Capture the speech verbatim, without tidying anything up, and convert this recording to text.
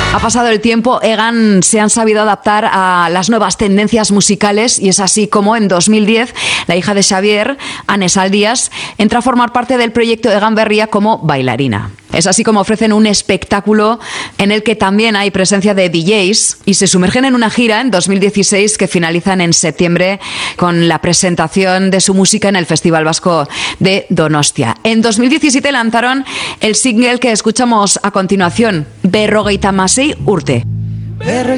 Ha pasado el tiempo, Egan se han sabido adaptar a las nuevas tendencias musicales y es así como en dos mil diez la hija de Xavier, Anne Saldías, entra a formar parte del proyecto Egan Berria como bailarina. Es así como ofrecen un espectáculo en el que también hay presencia de D Js y se sumergen en una gira en dos mil dieciséis que finalizan en septiembre con la presentación de su música en el Festival Vasco de Donostia. En dos mil diecisiete lanzaron el single que escuchamos a continuación, Berrogeita Hamasei Urte.